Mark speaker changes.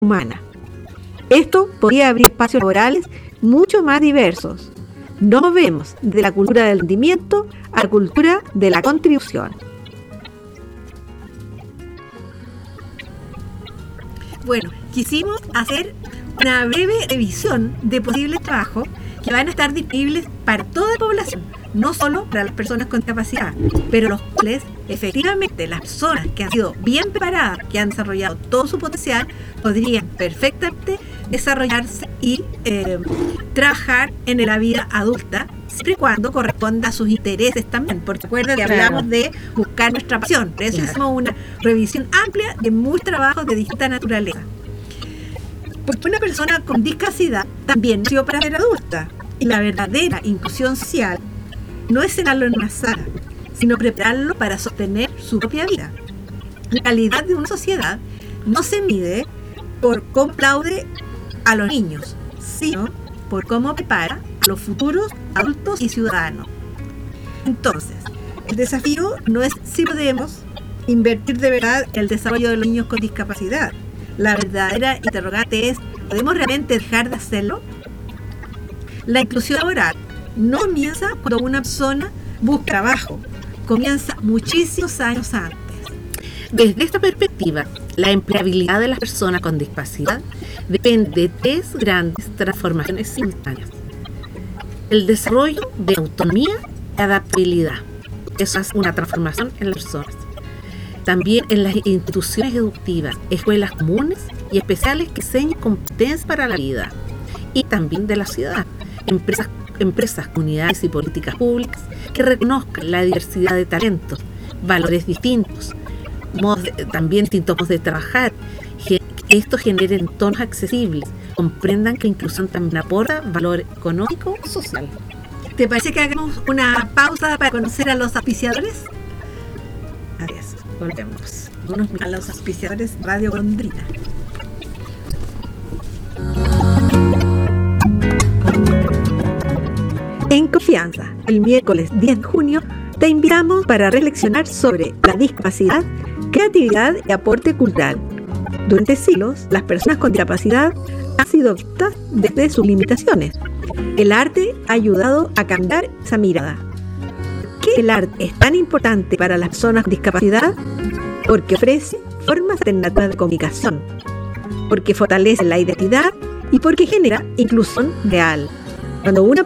Speaker 1: humana. Esto podría abrir espacios laborales mucho más diversos. No vemos de la cultura del rendimiento a la cultura de la contribución.
Speaker 2: Bueno, quisimos hacer una breve revisión de posibles trabajos que van a estar disponibles para toda la población, no solo para las personas con discapacidad, pero los cuales efectivamente las personas que han sido bien preparadas, que han desarrollado todo su potencial, podrían perfectamente desarrollarse y trabajar en la vida adulta, siempre y cuando corresponda a sus intereses también, porque recuerda que hablamos de buscar nuestra pasión. Por eso hicimos una revisión amplia de muchos trabajos de distinta naturaleza. Porque una persona con discapacidad también nació para ser adulta, y la verdadera inclusión social no es encerrarlo en una sala, sino prepararlo para sostener su propia vida. La calidad de una sociedad no se mide por cómo aplaude a los niños, sino por cómo prepara a los futuros adultos y ciudadanos. Entonces, el desafío no es si podemos invertir de verdad en el desarrollo de los niños con discapacidad. La verdadera interrogante es, ¿podemos realmente dejar de hacerlo? La inclusión laboral no comienza cuando una persona busca trabajo, comienza muchísimos años antes.
Speaker 3: Desde esta perspectiva, la empleabilidad de las personas con discapacidad depende de tres grandes transformaciones simultáneas: el desarrollo de autonomía y adaptabilidad. Eso es una transformación en las personas. También en las instituciones educativas, escuelas comunes y especiales que enseñan competencias para la vida. Y también de la ciudad, empresas, comunidades y políticas públicas que reconozcan la diversidad de talentos, valores distintos, también distintos modos de trabajar, que esto genere entornos accesibles, comprendan que la inclusión también aporta valor económico y social.
Speaker 2: ¿Te parece que hagamos una pausa para conocer a los auspiciadores?
Speaker 3: Adiós, volvemos.
Speaker 2: A los auspiciadores Radio Golondrina.
Speaker 1: En Confianza, el miércoles 10 de junio, te invitamos para reflexionar sobre la discapacidad, creatividad y aporte cultural. Durante siglos, las personas con discapacidad han sido vistas desde sus limitaciones. El arte ha ayudado a cambiar esa mirada. ¿Por qué el arte es tan importante para las personas con discapacidad? Porque ofrece formas alternativas de comunicación, porque fortalece la identidad y porque genera inclusión real. Cuando una